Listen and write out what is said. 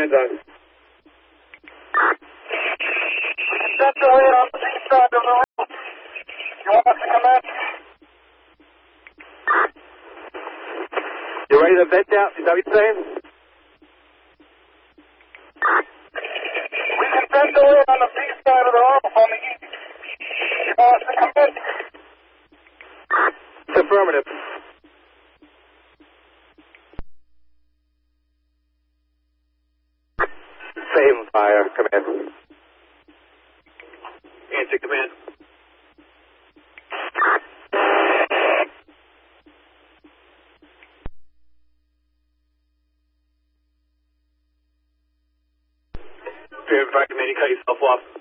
lines on. Set the lead on the east side of the road. You want us to come in? You ready to vent out? Is that what you're saying? We can send the lead on the east side of the road on the east. You want us to come in? It's affirmative. Same fire, command. Answer, command. If you're command, you cut yourself off.